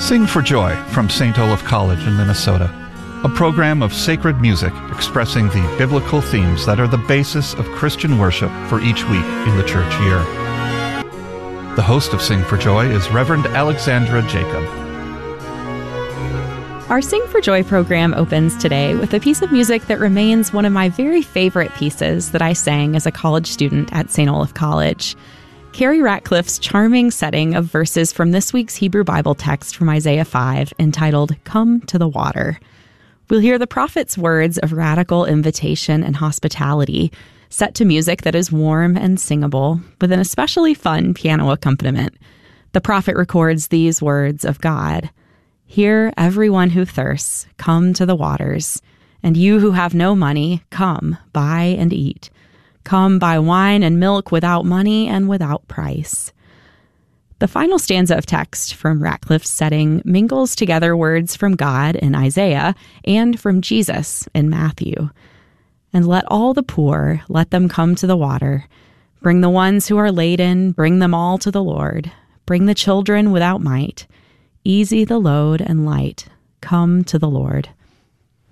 Sing for Joy from St. Olaf College in Minnesota, a program of sacred music expressing the biblical themes that are the basis of Christian worship for each week in the church year. The host of Sing for Joy is Reverend Alexandra Jacob. Our Sing for Joy program opens today with a piece of music that remains one of my very favorite pieces that I sang as a college student at St. Olaf College. Carrie Ratcliffe's charming setting of verses from this week's Hebrew Bible text from Isaiah 5, entitled Come to the Water. We'll hear the prophet's words of radical invitation and hospitality, set to music that is warm and singable, with an especially fun piano accompaniment. The prophet records these words of God: "Hear, everyone who thirsts, come to the waters, and you who have no money, come, buy and eat. Come buy wine and milk without money and without price." The final stanza of text from Ratcliffe's setting mingles together words from God in Isaiah and from Jesus in Matthew. "And let all the poor, let them come to the water. Bring the ones who are laden, bring them all to the Lord. Bring the children without might. Easy the load and light. Come to the Lord."